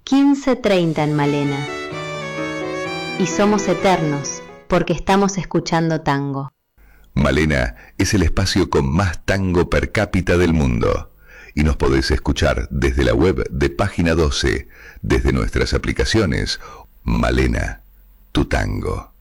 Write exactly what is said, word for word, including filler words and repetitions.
quince treinta en Malena. Y somos eternos porque estamos escuchando tango. Malena es el espacio con más tango per cápita del mundo. Y nos podés escuchar desde la web de Página doce, desde nuestras aplicaciones. Malena, tu tango.